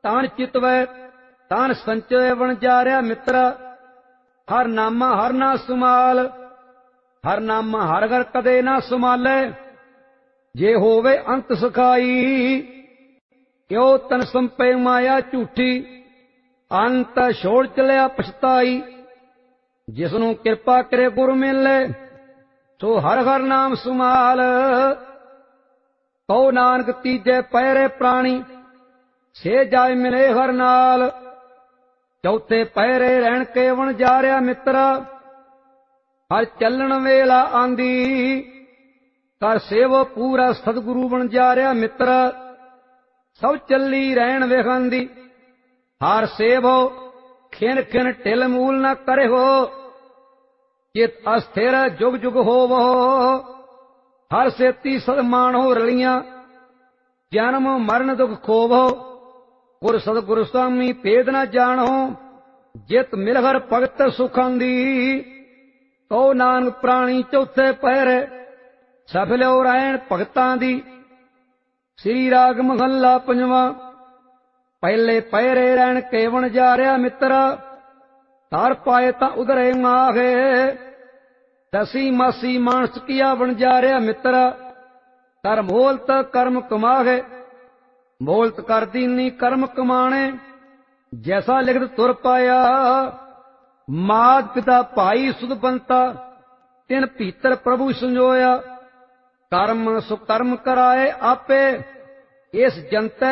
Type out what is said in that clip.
ਤਾਨ ਚਿਤਵੈ ਤਾਨ ਸੰਚੈ ਵਣਜਾਰਿਆ ਮਿੱਤਰਾ। ਹਰ ਨਾਮਾ ਹਰ ਨਾ ਸੁਮਾਲ, ਹਰ ਨਾਮਾ ਹਰ ਘਰ ਕਦੇ ਨਾ ਸੁਮਾਲੈ। ਜੇ ਹੋਵੇ ਅੰਤ ਸਖਾਈ, ਕਿਉ ਤਨ ਸੰਪੈ ਮਾਇਆ ਝੂਠੀ। ਅੰਤ ਛੋੜ ਚਲਿਆ ਪਛਤਾਈ, ਜਿਸਨੂੰ ਕਿਰਪਾ ਕਰੇ ਗੁਰ ਮਿਲੈ, ਸੋ ਹਰ ਹਰ ਨਾਮ ਸੁਮਾਲ। ਕਉ ਨਾਨਕ ਤੀਜੇ ਪਹਿਰੇ ਪ੍ਰਾਣੀ, ਸੇ ਜਾਇ ਮਿਲੇ ਹਰ ਨਾਲ। ਚੌਥੇ ਪਹਿਰੇ ਰਹਿਣ ਕੇ ਵਣਜਾਰਿਆ ਮਿੱਤਰਾ। ਹਰ ਚੱਲਣ ਵੇਲਾ ਆਂਦੀ, ਕਰ ਸੇਵੋ ਪੂਰਾ ਸਤਿਗੁਰੂ ਵਣਜਾਰਿਆ ਮਿੱਤਰਾ। ਸਭ ਚੱਲੀ ਰਹਿਣ ਵੇਖਾਂਦੀ, ਹਰ ਸੇਵੋ ਖਿਨ ਖਿਨ ਢਿਲ ਮੂਲ ਨਾ ਕਰਿਓ। ਚਿਤ ਅਸਥਿਰ ਜੁਗ ਜੁਗ ਹੋਵੋ, ਹਰ ਸੇਤੀ ਸਦਮਾਣੋ ਰਲੀਆਂ। ਜਨਮ ਮਰਨ ਦੁਖ ਖੋਵੋ, ਗੁਰ ਸਤਿਗੁਰ ਸੁਆਮੀ ਭੇਦ ਨਾ ਜਾਣੋ। ਜਿਤ ਮਿਲ ਹਰ ਭਗਤ ਸੁਖਾਂ ਦੀ, ਕਉ ਨਾਨਕ ਪ੍ਰਾਣੀ ਚੌਥੇ ਪਹਿਰੇ। ਸਫਲਿਓ ਰਹਿਣ ਭਗਤਾਂ ਦੀ। ਸ੍ਰੀ ਰਾਗ ਮਹੱਲਾ ਪੰਜਵਾਂ। ਪਹਿਲੇ ਪਹਿਰੇ ਰਹਿਣ ਕੇ ਵਣਜਾਰਿਆ ਮਿੱਤਰਾ। ਧਰ ਪਾਏ ਤਾਂ ਉਧਰੇ ਮਾਹੇ, ਦਸੀ ਮਾਸੀ ਮਾਨਸ ਕੀਆ ਵਣਜਾਰਿਆ ਮਿੱਤਰਾ। ਕਰ ਮੋਲਤ ਕਰਮ ਕਮਾਹੇ, ਮੋਲਤ ਕਰ ਦੀਨੀ ਕਰਮ ਕਮਾਣੇ। ਜੈਸਾ ਲਿਖਤ ਤੁਰ ਪਾਇਆ, ਮਾਤ ਪਿਤਾ ਭਾਈ ਸੁਧ ਬੰਤਾ। ਤਿਨ ਭੀਤਰ ਪ੍ਰਭੂ ਸੰਜੋਇਆ, ਕਰਮ ਸੁਕਰਮ ਕਰਾਏ ਆਪੇ। ਇਸ ਜੰਤੈ